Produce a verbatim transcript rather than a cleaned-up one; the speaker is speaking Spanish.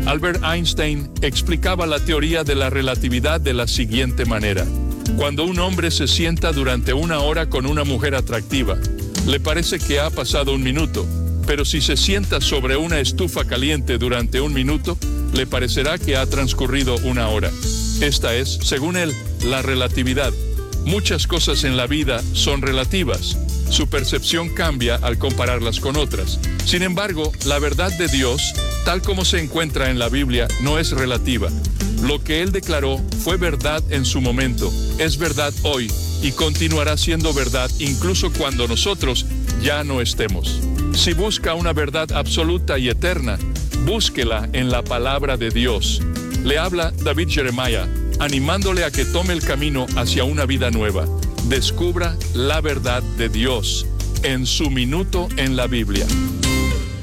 Albert Einstein explicaba la teoría de la relatividad de la siguiente manera. Cuando un hombre se sienta durante una hora con una mujer atractiva, le parece que ha pasado un minuto, pero si se sienta sobre una estufa caliente durante un minuto, le parecerá que ha transcurrido una hora. Esta es, según él, la relatividad. Muchas cosas en la vida son relativas. Su percepción cambia al compararlas con otras. Sin embargo, la verdad de Dios, tal como se encuentra en la Biblia, no es relativa. Lo que Él declaró fue verdad en su momento, es verdad hoy y continuará siendo verdad incluso cuando nosotros ya no estemos. Si busca una verdad absoluta y eterna, búsquela en la palabra de Dios. Le habla David Jeremiah, animándole a que tome el camino hacia una vida nueva. Descubra la verdad de Dios en su minuto en la Biblia.